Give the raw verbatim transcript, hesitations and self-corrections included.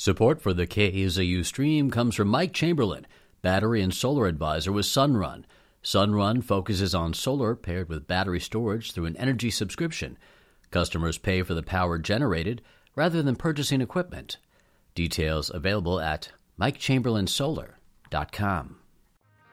Support for the K A Z U stream comes from Mike Chamberlain, battery and solar advisor with Sunrun. Sunrun focuses on solar paired with battery storage through an energy subscription. Customers pay for the power generated rather than purchasing equipment. Details available at mike chamberlain solar dot com.